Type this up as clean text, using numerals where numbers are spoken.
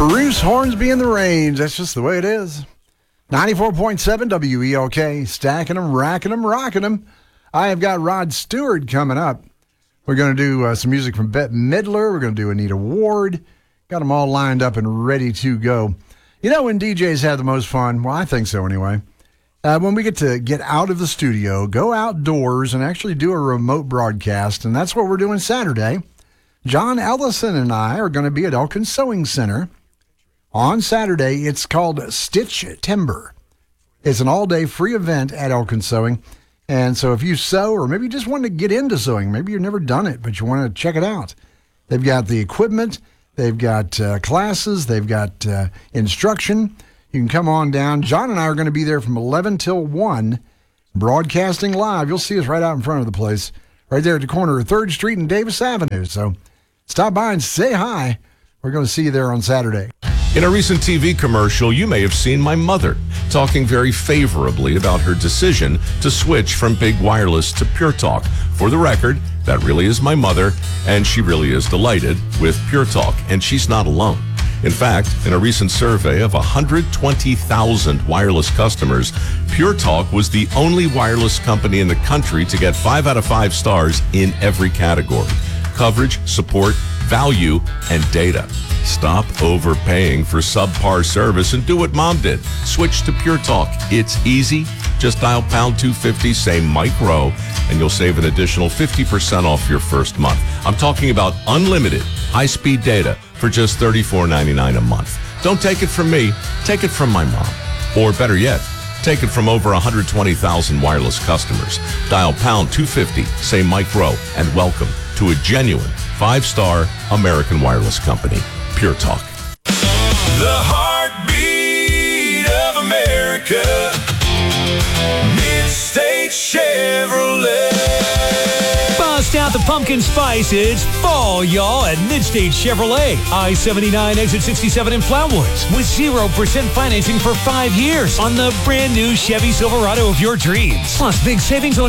Bruce Hornsby in the Range. That's just the way it is. 94.7 WELK. Stacking them, racking them, rocking them. I have got Rod Stewart coming up. We're going to do some music from Bette Midler. We're going to do Anita Ward. Got them all lined up and ready to go. You know when DJs have the most fun? Well, I think so anyway. When we get to get out of the studio, go outdoors, and actually do a remote broadcast. And that's what we're doing Saturday. John Ellison and I are going to be at Elkin Sewing Center on Saturday. It's called Stitch Timber. It's an all-day free event at Elkin Sewing. And so if you sew, or maybe you just want to get into sewing, maybe you've never done it, but you want to check it out. They've got the equipment. They've got classes. They've got instruction. You can come on down. John and I are going to be there from 11 till 1, broadcasting live. You'll see us right out in front of the place, right there at the corner of 3rd Street and Davis Avenue. So stop by and say hi. We're going to see you there on Saturday. In a recent TV commercial, you may have seen my mother talking very favorably about her decision to switch from Big Wireless to Pure Talk. For the record, that really is my mother, and she really is delighted with Pure Talk, and she's not alone. In fact, in a recent survey of 120,000 wireless customers, Pure Talk was the only wireless company in the country to get 5 out of 5 stars in every category: coverage, support, value, and data. Stop overpaying for subpar service and do what Mom did. Switch to Pure Talk. It's easy. Just dial pound 250, say Mike Rowe, and you'll save an additional 50% off your first month. I'm talking about unlimited high-speed data for just $34.99 a month. Don't take it from me. Take it from my mom. Or better yet, take it from over 120,000 wireless customers. Dial pound 250, say Mike Rowe, and welcome to a genuine 5-star American wireless company, Pure Talk. The heartbeat of America, Mid-State Chevrolet. Bust out the pumpkin spice. It's fall, y'all, at Mid-State Chevrolet. I-79, exit 67 in Flatwoods. With 0% financing for 5 years on the brand new Chevy Silverado of your dreams. Plus big savings on